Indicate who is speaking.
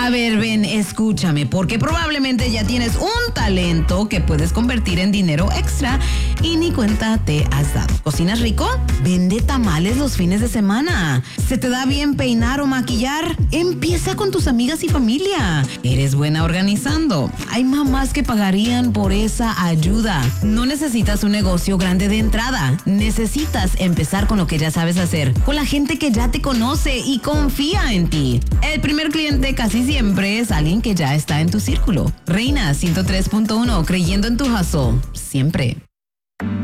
Speaker 1: A ver, ven, escúchame, porque probablemente ya tienes un talento que puedes convertir en dinero extra y ni cuenta te has dado. ¿Cocinas rico? Vende tamales los fines de semana. ¿Se te da bien peinar o maquillar? Empieza con tus amigas y familia. ¿Eres buena organizando? Hay mamás que pagarían por esa ayuda. No necesitas un negocio grande de entrada. Necesitas empezar con lo que ya sabes hacer, con la gente que ya te conoce y confía en ti. El primer cliente casi siempre es alguien que ya está en tu círculo. Reina 103.1, creyendo en tu hustle. Siempre.